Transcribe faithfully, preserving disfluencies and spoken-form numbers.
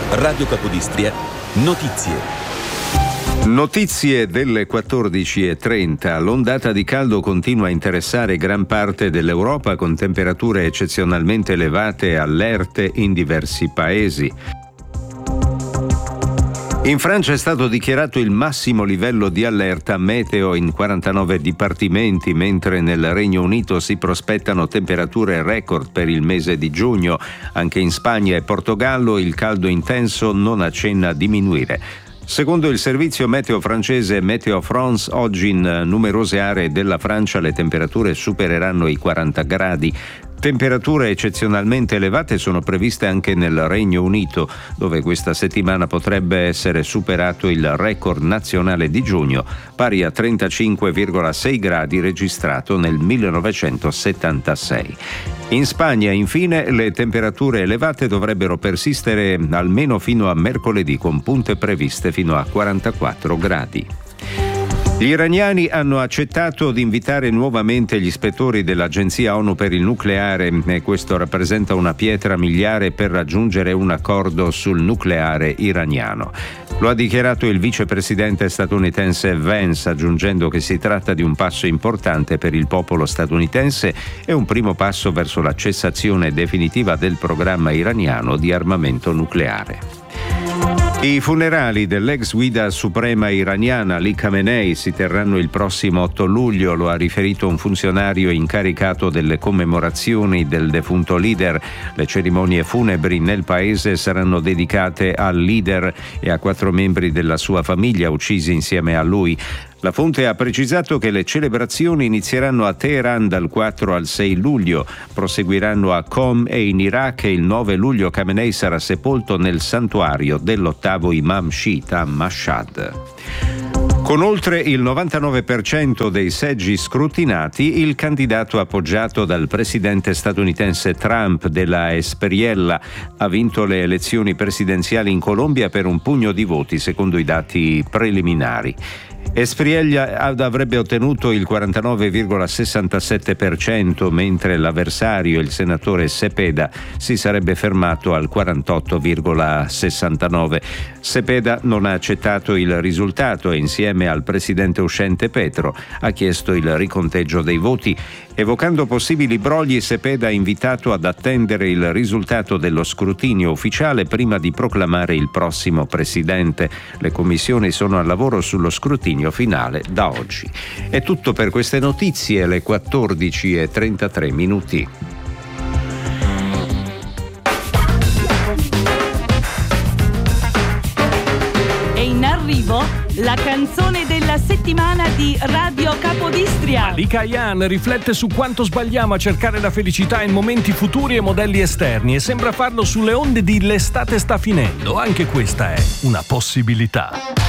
Radio Capodistria, notizie. Notizie delle quattordici e trenta. L'ondata di caldo continua a interessare gran parte dell'Europa con temperature eccezionalmente elevate e allerte in diversi paesi. In Francia è stato dichiarato il massimo livello di allerta meteo in quarantanove dipartimenti, mentre nel Regno Unito si prospettano temperature record per il mese di giugno. Anche in Spagna e Portogallo il caldo intenso non accenna a diminuire. Secondo il servizio meteo francese Météo France, oggi in numerose aree della Francia le temperature supereranno i quaranta gradi. Temperature eccezionalmente elevate sono previste anche nel Regno Unito, dove questa settimana potrebbe essere superato il record nazionale di giugno, pari a trentacinque virgola sei gradi registrato nel millenovecentosettantasei. In Spagna, infine, le temperature elevate dovrebbero persistere almeno fino a mercoledì, con punte previste fino a quarantaquattro gradi. Gli iraniani hanno accettato di invitare nuovamente gli ispettori dell'Agenzia ONU per il nucleare e questo rappresenta una pietra miliare per raggiungere un accordo sul nucleare iraniano. Lo ha dichiarato il vicepresidente statunitense Vance, aggiungendo che si tratta di un passo importante per il popolo statunitense e un primo passo verso la cessazione definitiva del programma iraniano di armamento nucleare. I funerali dell'ex guida suprema iraniana Ali Khamenei si terranno il prossimo otto luglio, lo ha riferito un funzionario incaricato delle commemorazioni del defunto leader. Le cerimonie funebri nel paese saranno dedicate al leader e a quattro membri della sua famiglia uccisi insieme a lui. La fonte ha precisato che le celebrazioni inizieranno a Teheran dal quattro al sei luglio, proseguiranno a Qom e in Iraq e il nove luglio Khamenei sarà sepolto nel santuario dell'ottavo imam sciita Mashhad. Con oltre il novantanove per cento dei seggi scrutinati, il candidato appoggiato dal presidente statunitense Trump della Espriella ha vinto le elezioni presidenziali in Colombia per un pugno di voti, secondo i dati preliminari. Espriella avrebbe ottenuto il quarantanove virgola sessantasette per cento, mentre l'avversario, il senatore Cepeda, si sarebbe fermato al quarantotto virgola sessantanove. Cepeda non ha accettato il risultato e insieme al presidente uscente Petro ha chiesto il riconteggio dei voti. Evocando possibili brogli, Cepeda ha invitato ad attendere il risultato dello scrutinio ufficiale prima di proclamare il prossimo presidente. Le commissioni sono al lavoro sullo scrutinio finale da oggi. È tutto per queste notizie, alle quattordici e trentatré minuti. È in arrivo la canzone della settimana di Radio Capodistria. Malika Ayane riflette su quanto sbagliamo a cercare la felicità in momenti futuri e modelli esterni e sembra farlo sulle onde di "l'estate sta finendo". Anche questa è una possibilità.